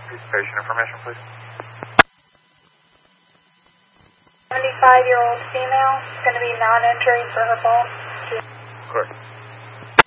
Patient information, please. 75-year-old female, going to be non-entry for her pulse. Correct.